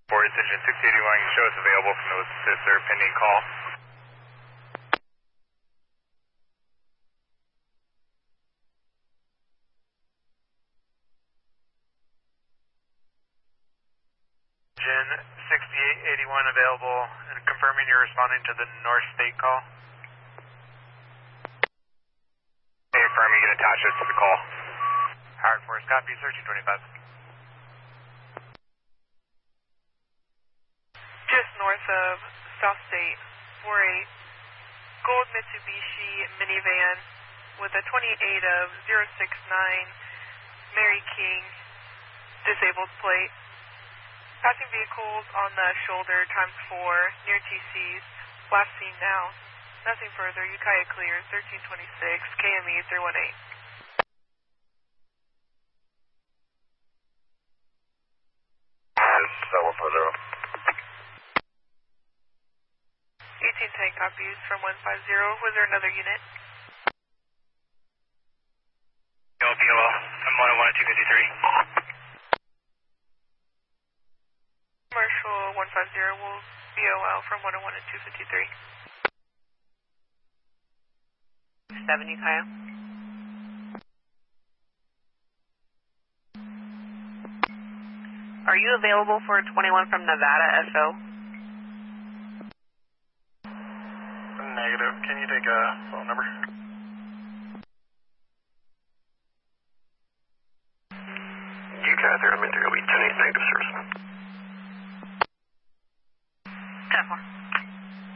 For Engine 681, you show us available from those sister pending call. Engine 6881 available and confirming you're responding to the North State call. Hey, affirm you can attach us to the call. Howard Force, copy, searching 25. Just north of South State, 48, gold Mitsubishi minivan with a 28 of 069 Mary King disabled plate. Passing vehicles on the shoulder ×4 near TC's. Last seen now. Nothing further. Ukiah clear, 1326, KME 318. Yes, 1810 copies from 150. Was there another unit? BOL, I'm 101 253. Commercial 150 will BOL from 101 and 253. 7 Ukiah. Are you available for 21 from Nevada SO? Negative. Can you take a phone number?